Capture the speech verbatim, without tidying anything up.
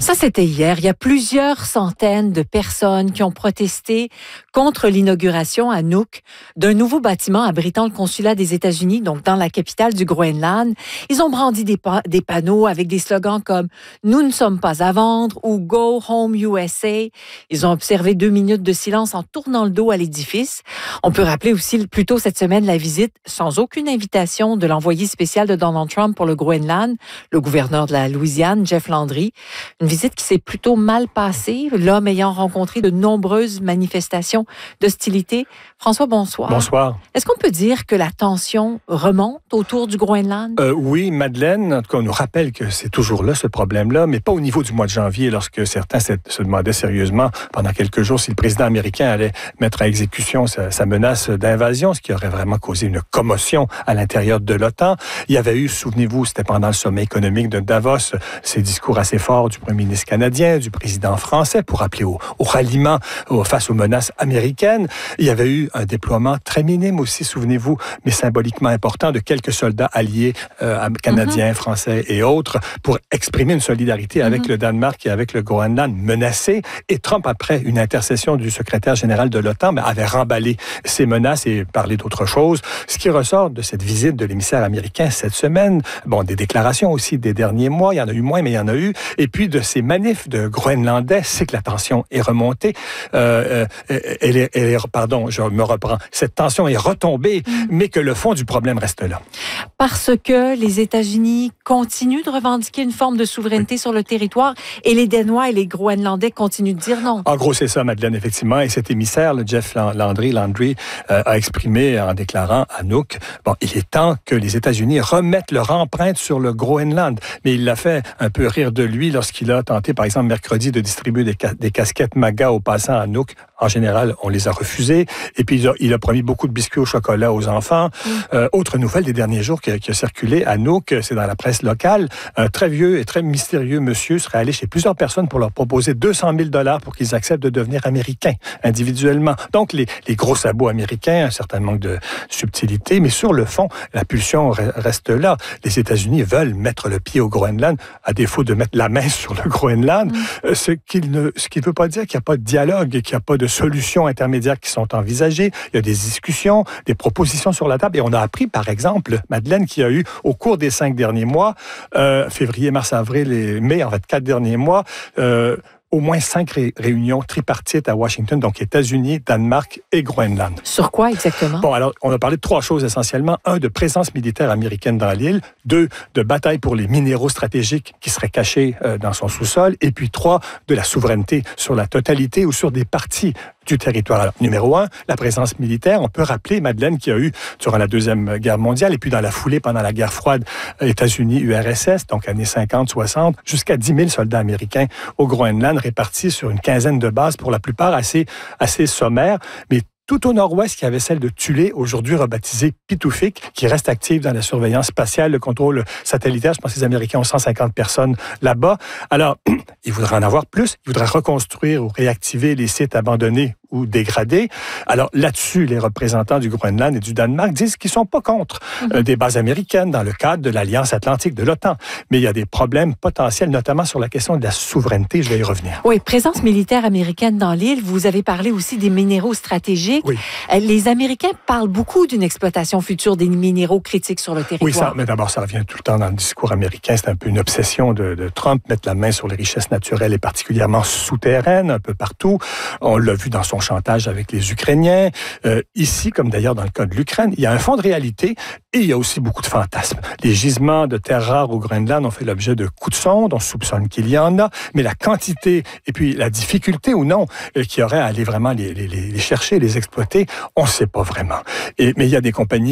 Ça, c'était hier. Il y a plusieurs centaines de personnes qui ont protesté contre l'inauguration à Nuuk d'un nouveau bâtiment abritant le consulat des États-Unis, donc dans la capitale du Groenland. Ils ont brandi des, pa- des panneaux avec des slogans comme « Nous ne sommes pas à vendre » ou « Go Home U S A ». Ils ont observé deux minutes de silence en tournant le dos à l'édifice. On peut rappeler aussi plus tôt cette semaine la visite, sans aucune invitation, de l'envoyé spécial de Donald Trump pour le Groenland, le gouverneur de la Louisiane, Jeff Landry. Une visite qui s'est plutôt mal passée, l'homme ayant rencontré de nombreuses manifestations d'hostilité. François, bonsoir. Bonsoir. Est-ce qu'on peut dire que la tension remonte autour du Groenland? Euh, oui, Madeleine, en tout cas, on nous rappelle que c'est toujours là, ce problème-là, mais pas au niveau du mois de janvier, lorsque certains se demandaient sérieusement, pendant quelques jours, si le président américain allait mettre à exécution sa, sa menace d'invasion, ce qui aurait vraiment causé une commotion à l'intérieur de l'OTAN. Il y avait eu, souvenez-vous, c'était pendant le sommet économique de Davos, ces discours assez forts du premier ministre canadien, du président français, pour appeler au, au ralliement au, face aux menaces américaines. Il y avait eu un déploiement très minime aussi, souvenez-vous, mais symboliquement important, de quelques soldats alliés euh, canadiens, mm-hmm. français et autres, pour exprimer une solidarité mm-hmm. avec le Danemark et avec le Groenland menacé. Et Trump, après une intercession du secrétaire général de l'OTAN, ben, avait remballé ces menaces et parlé d'autre chose. Ce qui ressort de cette visite de l'émissaire américain cette semaine, bon, des déclarations aussi des derniers mois, il y en a eu moins, mais il y en a eu, et puis de ces manifs de Groenlandais, c'est que la tension est remontée. Euh, euh, elle est, elle est, pardon, je me reprends. Cette tension est retombée, mmh. mais que le fond du problème reste là. Parce que les États-Unis continuent de revendiquer une forme de souveraineté oui. sur le territoire et les Danois et les Groenlandais continuent de dire non. En gros, c'est ça, Madeleine, effectivement. Et cet émissaire, le Jeff Landry, Landry euh, a exprimé en déclarant à Nuuk, bon, il est temps que les États-Unis remettent leur empreinte sur le Groenland. Mais il l'a fait un peu rire de lui lorsqu'il a tenté, par exemple, mercredi, de distribuer des, ca- des casquettes MAGA aux passants à Nuuk. En général, on les a refusées. Et puis, il a, il a promis beaucoup de biscuits au chocolat aux enfants. Mm. Euh, autre nouvelle des derniers jours qui, qui a circulé à Nuuk, c'est dans la presse locale. Un très vieux et très mystérieux monsieur serait allé chez plusieurs personnes pour leur proposer deux cent mille dollars pour qu'ils acceptent de devenir américains individuellement. Donc, les, les gros sabots américains, un certain manque de subtilité, mais sur le fond, la pulsion reste là. Les États-Unis veulent mettre le pied au Groenland, à défaut de mettre la main sur le Groenland, mm. ce qui ne ce qui ne veut pas dire qu'il n'y a pas de dialogue et qu'il n'y a pas de solutions intermédiaires qui sont envisagées. Il y a des discussions, des propositions sur la table. Et on a appris, par exemple, Madeleine, qu'il y a eu, au cours des cinq derniers mois, euh, février, mars, avril et mai, en fait, quatre derniers mois, euh, au moins cinq ré- réunions tripartites à Washington, donc États-Unis, Danemark et Groenland. Sur quoi exactement? Bon, alors, on a parlé de trois choses essentiellement. Un, de présence militaire américaine dans l'île. Deux, de bataille pour les minéraux stratégiques qui seraient cachés euh, dans son sous-sol. Et puis trois, de la souveraineté sur la totalité ou sur des parties du territoire. Alors, numéro un, la présence militaire. On peut rappeler, Madeleine, qu'il y a eu durant la Deuxième Guerre mondiale et puis dans la foulée pendant la guerre froide, États-Unis, U R S S, donc années cinquante, soixante, jusqu'à dix mille soldats américains au Groenland répartis sur une quinzaine de bases, pour la plupart assez, assez sommaires, mais tout au nord-ouest, il y avait celle de Thulé, aujourd'hui rebaptisée Pituffik, qui reste active dans la surveillance spatiale, le contrôle satellitaire. Je pense que les Américains ont cent cinquante personnes là-bas. Alors, ils voudraient en avoir plus. Ils voudraient reconstruire ou réactiver les sites abandonnés ou dégradés. Alors, là-dessus, les représentants du Groenland et du Danemark disent qu'ils ne sont pas contre mm-hmm. euh, des bases américaines dans le cadre de l'Alliance Atlantique de l'OTAN. Mais il y a des problèmes potentiels, notamment sur la question de la souveraineté. Je vais y revenir. Oui, présence militaire américaine dans l'île. Vous avez parlé aussi des minéraux stratégiques. Oui. Les Américains parlent beaucoup d'une exploitation future des minéraux critiques sur le territoire. Oui, ça, mais d'abord, ça revient tout le temps dans le discours américain. C'est un peu une obsession de, de Trump, mettre la main sur les richesses naturelles et particulièrement souterraines, un peu partout. On l'a vu dans son chantage avec les Ukrainiens. Euh, ici, comme d'ailleurs dans le cas de l'Ukraine, il y a un fond de réalité et il y a aussi beaucoup de fantasmes. Les gisements de terres rares au Groenland ont fait l'objet de coups de sonde. On soupçonne qu'il y en a, mais la quantité et puis la difficulté ou non euh, qu'il y aurait à aller vraiment les, les, les chercher, les exploiter, on ne sait pas vraiment. Et, mais il y a des compagnies